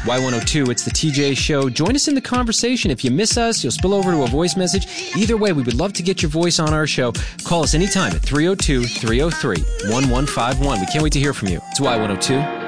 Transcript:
Y102, it's the TJ Show. Join us in the conversation. If you miss us, you'll spill over to a voice message. Either way, we would love to get your voice on our show. Call us anytime at 302-303-1151. We can't wait to hear from you. It's Y102.